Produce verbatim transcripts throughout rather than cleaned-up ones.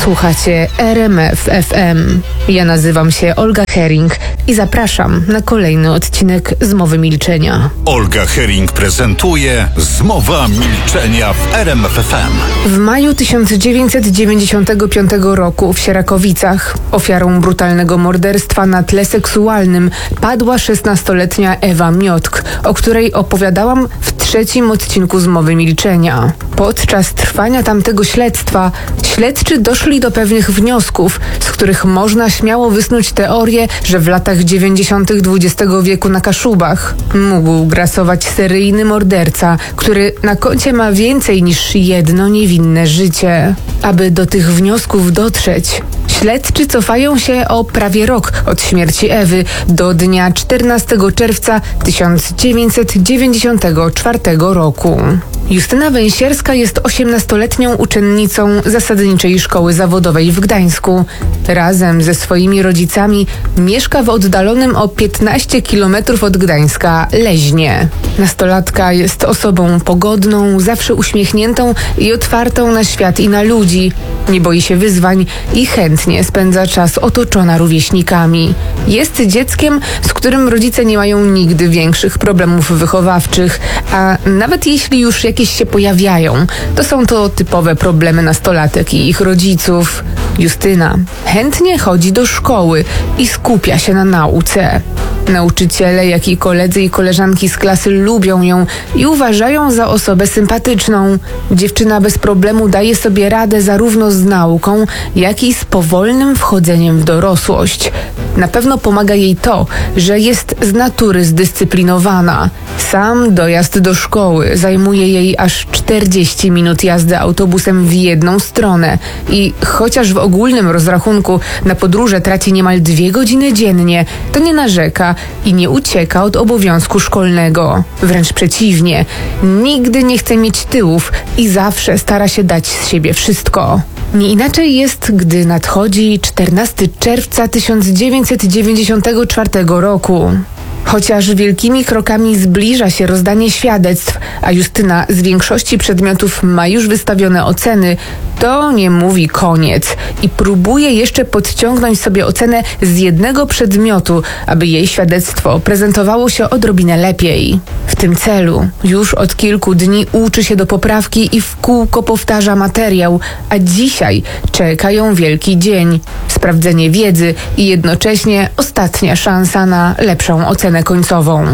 Słuchacie R M F F M. Ja nazywam się Olga Hering i zapraszam na kolejny odcinek Zmowy Milczenia. Olga Hering prezentuje Zmowa Milczenia w R M F F M. W maju tysiąc dziewięćset dziewięćdziesiątego piątego roku w Sierakowicach ofiarą brutalnego morderstwa na tle seksualnym padła szesnastoletnia Ewa Miotk, o której opowiadałam w trzecim odcinku Zmowy Milczenia. Podczas trwania tamtego śledztwa śledczy doszli do pewnych wniosków, z których można śmiało wysnuć teorię, że w latach dziewięćdziesiątych dwudziestego wieku na Kaszubach mógł grasować seryjny morderca, który na koncie ma więcej niż jedno niewinne życie. Aby do tych wniosków dotrzeć, śledczy cofają się o prawie rok od śmierci Ewy do dnia czternastego czerwca tysiąc dziewięćset dziewięćdziesiątego czwartego roku. Justyna Węsierska jest osiemnastoletnią uczennicą zasadniczej szkoły zawodowej w Gdańsku. Razem ze swoimi rodzicami mieszka w oddalonym o piętnaście kilometrów od Gdańska Leźnie. Nastolatka jest osobą pogodną, zawsze uśmiechniętą i otwartą na świat i na ludzi. Nie boi się wyzwań i chętnie spędza czas otoczona rówieśnikami. Jest dzieckiem, z którym rodzice nie mają nigdy większych problemów wychowawczych, a nawet jeśli już jakieś się pojawiają, to są to typowe problemy nastolatek i ich rodziców. Justyna chętnie chodzi do szkoły i skupia się na nauce. Nauczyciele, jak i koledzy i koleżanki z klasy lubią ją i uważają za osobę sympatyczną. Dziewczyna bez problemu daje sobie radę zarówno z nauką, jak i z powolnym wchodzeniem w dorosłość. Na pewno pomaga jej to, że jest z natury zdyscyplinowana. Sam dojazd do szkoły zajmuje jej aż czterdzieści minut jazdy autobusem w jedną stronę i chociaż w ogólnym rozrachunku na podróże traci niemal dwie godziny dziennie, to nie narzeka i nie ucieka od obowiązku szkolnego. Wręcz przeciwnie, nigdy nie chce mieć tyłów i zawsze stara się dać z siebie wszystko. Nie inaczej jest, gdy nadchodzi czternastego czerwca tysiąc dziewięćset dziewięćdziesiątego czwartego roku. Chociaż wielkimi krokami zbliża się rozdanie świadectw, a Justyna z większości przedmiotów ma już wystawione oceny, to nie mówi koniec i próbuje jeszcze podciągnąć sobie ocenę z jednego przedmiotu, aby jej świadectwo prezentowało się odrobinę lepiej. W tym celu już od kilku dni uczy się do poprawki i w kółko powtarza materiał, a dzisiaj czeka ją wielki dzień, sprawdzenie wiedzy i jednocześnie ostatnia szansa na lepszą ocenę końcową.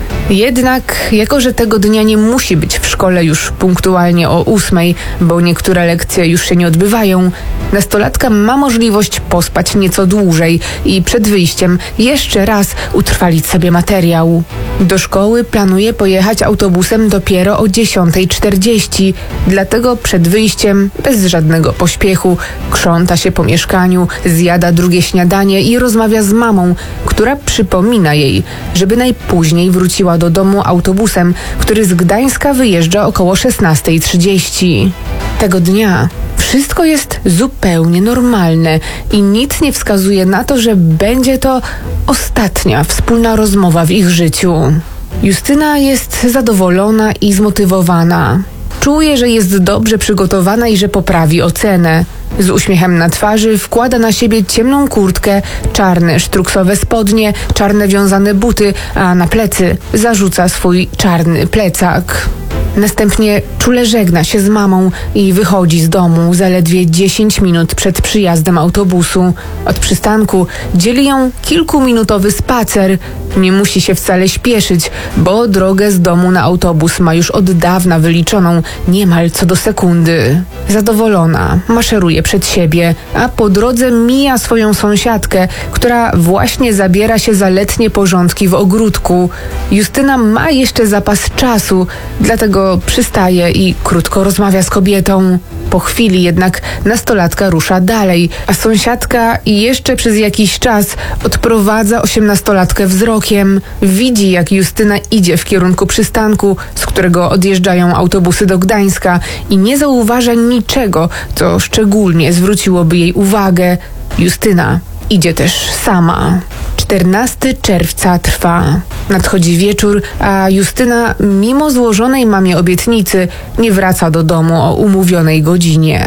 Jednak, jako że tego dnia nie musi być w szkole już punktualnie o ósmej, bo niektóre lekcje już się nie odbywają, nastolatka ma możliwość pospać nieco dłużej i przed wyjściem jeszcze raz utrwalić sobie materiał. Do szkoły planuje pojechać autobusem dopiero o dziesiąta czterdzieści, dlatego przed wyjściem, bez żadnego pośpiechu, krząta się po mieszkaniu, zjada drugie śniadanie i rozmawia z mamą, która przypomina jej, żeby najpóźniej wróciła do domu autobusem, który z Gdańska wyjeżdża około szesnasta trzydzieści. Tego dnia wszystko jest zupełnie normalne i nic nie wskazuje na to, że będzie to ostatnia wspólna rozmowa w ich życiu. Justyna jest zadowolona i zmotywowana. Czuje, że jest dobrze przygotowana i że poprawi ocenę. Z uśmiechem na twarzy wkłada na siebie ciemną kurtkę, czarne sztruksowe spodnie, czarne wiązane buty, a na plecy zarzuca swój czarny plecak. Następnie czule żegna się z mamą i wychodzi z domu zaledwie dziesięć minut przed przyjazdem autobusu. Od przystanku dzieli ją kilkuminutowy spacer. Nie musi się wcale śpieszyć, bo drogę z domu na autobus ma już od dawna wyliczoną niemal co do sekundy. Zadowolona maszeruje przed siebie, a po drodze mija swoją sąsiadkę, która właśnie zabiera się za letnie porządki w ogródku. Justyna ma jeszcze zapas czasu, dlatego przystaje i krótko rozmawia z kobietą. Po chwili jednak nastolatka rusza dalej, a sąsiadka jeszcze przez jakiś czas odprowadza osiemnastolatkę wzrokiem. Widzi, jak Justyna idzie w kierunku przystanku, z którego odjeżdżają autobusy do Gdańska i nie zauważa niczego, co szczególnie zwróciłoby jej uwagę. Justyna idzie też sama. czternastego czerwca trwa. Nadchodzi wieczór, a Justyna, mimo złożonej mamie obietnicy, nie wraca do domu o umówionej godzinie.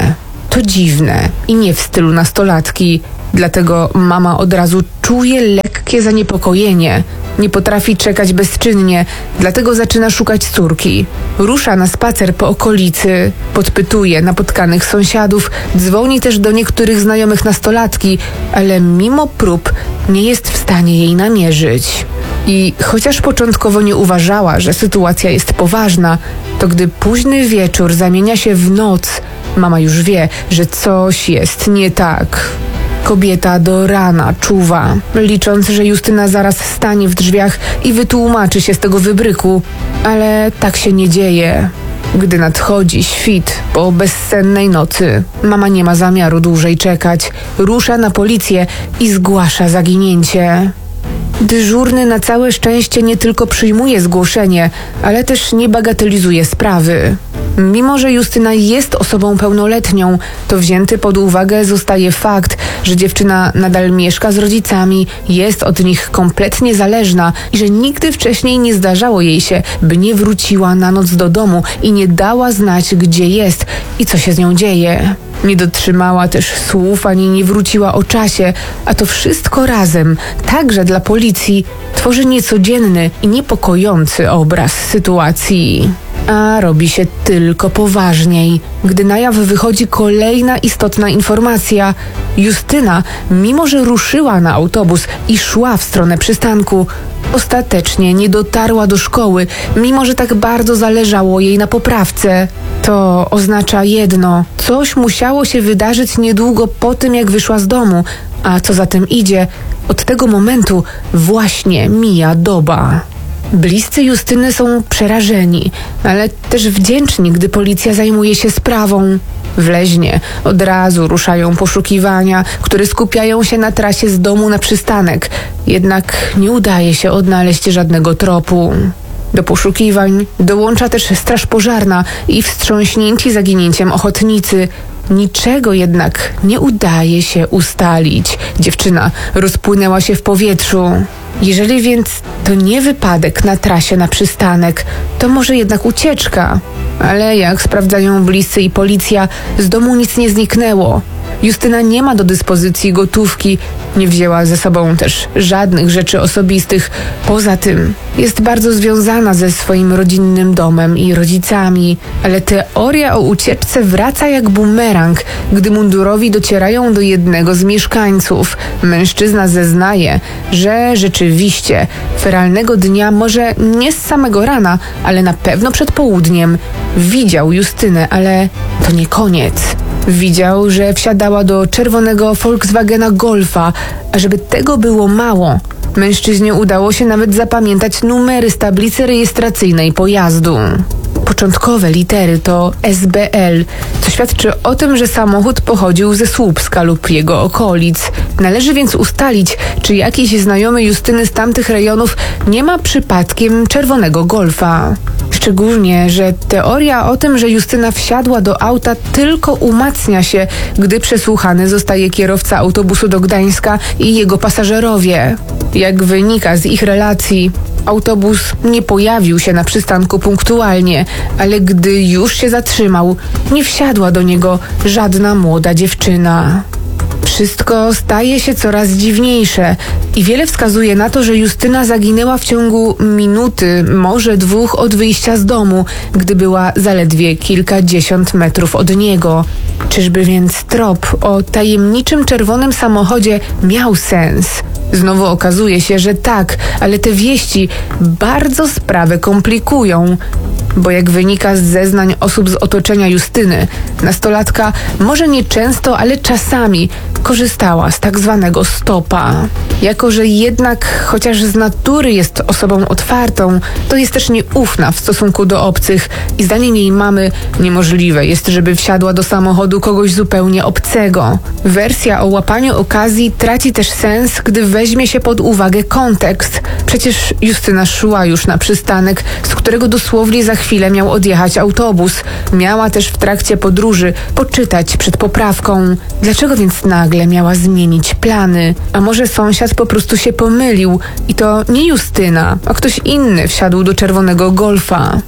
To dziwne i nie w stylu nastolatki. Dlatego mama od razu czuje lekkie zaniepokojenie. Nie potrafi czekać bezczynnie, dlatego zaczyna szukać córki. Rusza na spacer po okolicy, podpytuje napotkanych sąsiadów, dzwoni też do niektórych znajomych nastolatki, ale mimo prób nie jest w stanie jej namierzyć. I chociaż początkowo nie uważała, że sytuacja jest poważna, to gdy późny wieczór zamienia się w noc, mama już wie, że coś jest nie tak. Kobieta do rana czuwa, licząc, że Justyna zaraz stanie w drzwiach i wytłumaczy się z tego wybryku, ale tak się nie dzieje. Gdy nadchodzi świt po bezsennej nocy, mama nie ma zamiaru dłużej czekać, rusza na policję i zgłasza zaginięcie. Dyżurny na całe szczęście nie tylko przyjmuje zgłoszenie, ale też nie bagatelizuje sprawy. Mimo że Justyna jest osobą pełnoletnią, to wzięty pod uwagę zostaje fakt, że dziewczyna nadal mieszka z rodzicami, jest od nich kompletnie zależna i że nigdy wcześniej nie zdarzało jej się, by nie wróciła na noc do domu i nie dała znać, gdzie jest i co się z nią dzieje. Nie dotrzymała też słów ani nie wróciła o czasie, a to wszystko razem, także dla policji, tworzy niecodzienny i niepokojący obraz sytuacji. A robi się tylko poważniej, gdy na jaw wychodzi kolejna istotna informacja. Justyna, mimo że ruszyła na autobus i szła w stronę przystanku, ostatecznie nie dotarła do szkoły, mimo że tak bardzo zależało jej na poprawce. To oznacza jedno, coś musiało się wydarzyć niedługo po tym, jak wyszła z domu, a co za tym idzie, od tego momentu właśnie mija doba. Bliscy Justyny są przerażeni, ale też wdzięczni, gdy policja zajmuje się sprawą. W Leźnie od razu ruszają poszukiwania, które skupiają się na trasie z domu na przystanek, jednak nie udaje się odnaleźć żadnego tropu. Do poszukiwań dołącza też straż pożarna i wstrząśnięci zaginięciem ochotnicy. Niczego jednak nie udaje się ustalić. Dziewczyna rozpłynęła się w powietrzu. Jeżeli więc to nie wypadek na trasie na przystanek, to może jednak ucieczka. Ale jak sprawdzają bliscy i policja, z domu nic nie zniknęło. Justyna nie ma do dyspozycji gotówki, nie wzięła ze sobą też żadnych rzeczy osobistych. Poza tym jest bardzo związana ze swoim rodzinnym domem i rodzicami, ale teoria o ucieczce wraca jak bumerang, gdy mundurowi docierają do jednego z mieszkańców. Mężczyzna zeznaje, że rzeczywiście feralnego dnia, może nie z samego rana, ale na pewno przed południem, widział Justynę, ale to nie koniec. Widział, że wsiadała do czerwonego Volkswagena Golfa, a żeby tego było mało, mężczyźnie udało się nawet zapamiętać numery z tablicy rejestracyjnej pojazdu. Początkowe litery to S B L, co świadczy o tym, że samochód pochodził ze Słupska lub jego okolic. Należy więc ustalić, czy jakiś znajomy Justyny z tamtych rejonów nie ma przypadkiem czerwonego Golfa. Szczególnie, że teoria o tym, że Justyna wsiadła do auta, tylko umacnia się, gdy przesłuchany zostaje kierowca autobusu do Gdańska i jego pasażerowie. Jak wynika z ich relacji, autobus nie pojawił się na przystanku punktualnie, ale gdy już się zatrzymał, nie wsiadła do niego żadna młoda dziewczyna. Wszystko staje się coraz dziwniejsze i wiele wskazuje na to, że Justyna zaginęła w ciągu minuty, może dwóch od wyjścia z domu, gdy była zaledwie kilkadziesiąt metrów od niego. Czyżby więc trop o tajemniczym czerwonym samochodzie miał sens? Znowu okazuje się, że tak, ale te wieści bardzo sprawę komplikują. Bo jak wynika z zeznań osób z otoczenia Justyny, nastolatka może nie często, ale czasami korzystała z tak zwanego stopa. Jako że jednak chociaż z natury jest osobą otwartą, to jest też nieufna w stosunku do obcych i zdaniem jej mamy niemożliwe jest, żeby wsiadła do samochodu kogoś zupełnie obcego. Wersja o łapaniu okazji traci też sens, gdy weźmie się pod uwagę kontekst. Przecież Justyna szła już na przystanek, z którego dosłownie za chwilę miał odjechać autobus. Miała też w trakcie podróży poczytać przed poprawką. Dlaczego więc nagle miała zmienić plany? A może sąsiad po prostu się pomylił i to nie Justyna, a ktoś inny wsiadł do czerwonego Golfa?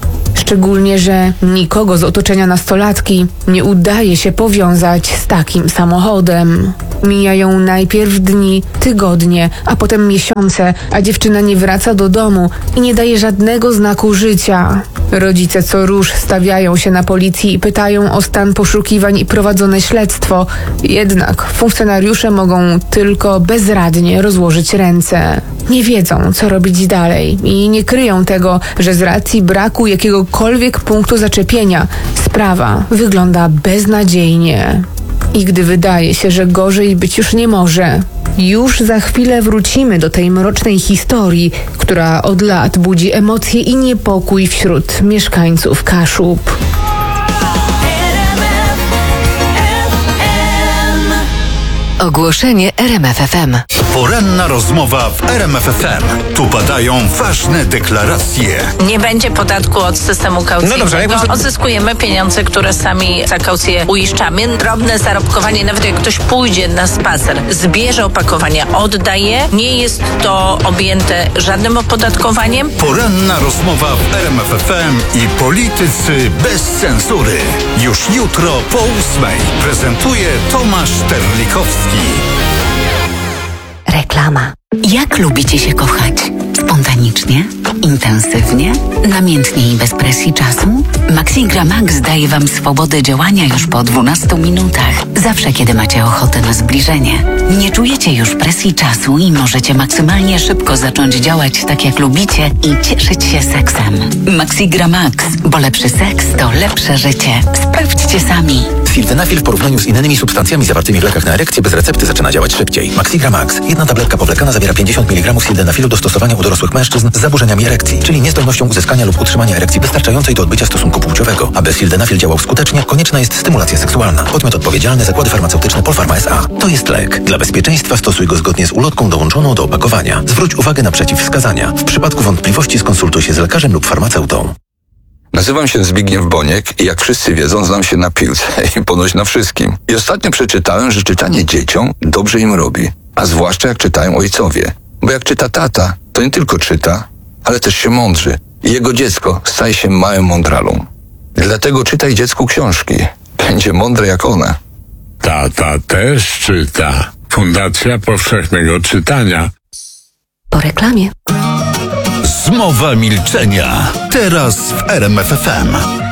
Szczególnie, że nikogo z otoczenia nastolatki nie udaje się powiązać z takim samochodem. Mijają najpierw dni, tygodnie, a potem miesiące, a dziewczyna nie wraca do domu i nie daje żadnego znaku życia. Rodzice co rusz stawiają się na policji i pytają o stan poszukiwań i prowadzone śledztwo. Jednak funkcjonariusze mogą tylko bezradnie rozłożyć ręce. Nie wiedzą, co robić dalej i nie kryją tego, że z racji braku jakiegokolwiek punktu zaczepienia sprawa wygląda beznadziejnie. I gdy wydaje się, że gorzej być już nie może, już za chwilę wrócimy do tej mrocznej historii, która od lat budzi emocje i niepokój wśród mieszkańców Kaszub. Ogłoszenie R M F F M. Poranna rozmowa w R M F F M. Tu padają ważne deklaracje. Nie będzie podatku od systemu kaucyjnego. No dobrze, jak może... Odzyskujemy pieniądze, które sami za kaucję uiszczamy. Drobne zarobkowanie, nawet jak ktoś pójdzie na spacer, zbierze opakowania, oddaje, nie jest to objęte żadnym opodatkowaniem. Poranna rozmowa w R M F F M i politycy bez cenzury. Już jutro po ósmej prezentuje Tomasz Terlikowski. Reklama. Jak lubicie się kochać? Spontanicznie? Intensywnie? Namiętnie i bez presji czasu? Maxigra Max daje Wam swobodę działania już po dwunastu minutach. Zawsze, kiedy macie ochotę na zbliżenie. Nie czujecie już presji czasu i możecie maksymalnie szybko zacząć działać tak, jak lubicie i cieszyć się seksem. Maxigra Max, bo lepszy seks to lepsze życie. Sprawdźcie sami. Sildenafil w porównaniu z innymi substancjami zawartymi w lekach na erekcję bez recepty zaczyna działać szybciej. Maxigra Max. Jedna tabletka powlekana zawiera pięćdziesiąt miligramów sildenafilu do stosowania u dorosłych mężczyzn z zaburzeniami erekcji, czyli niezdolnością uzyskania lub utrzymania erekcji wystarczającej do odbycia stosunku płciowego. Aby sildenafil działał skutecznie, konieczna jest stymulacja seksualna. Podmiot odpowiedzialny: Zakłady Farmaceutyczne Polpharma S A. To jest lek. Dla bezpieczeństwa stosuj go zgodnie z ulotką dołączoną do opakowania. Zwróć uwagę na przeciwwskazania. W przypadku wątpliwości skonsultuj się z lekarzem lub farmaceutą. Nazywam się Zbigniew Boniek i jak wszyscy wiedzą, znam się na piłce i ponoć na wszystkim. I ostatnio przeczytałem, że czytanie dzieciom dobrze im robi, a zwłaszcza jak czytają ojcowie. Bo jak czyta tata, to nie tylko czyta, ale też się mądrzy. I jego dziecko staje się małym mądralą. Dlatego czytaj dziecku książki. Będzie mądre jak one. Tata też czyta. Fundacja Powszechnego Czytania. Po reklamie. Zmowa milczenia. Teraz w R M F F M.